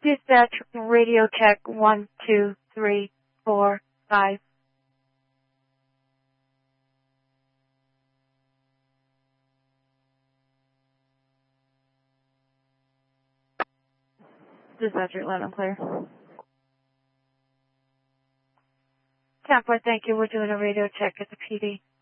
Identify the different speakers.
Speaker 1: Dispatch radio check 1, 2, 3, 4, 5. Dispatcher, loud and clear. 10-4, thank you. We're doing a radio check at the PD.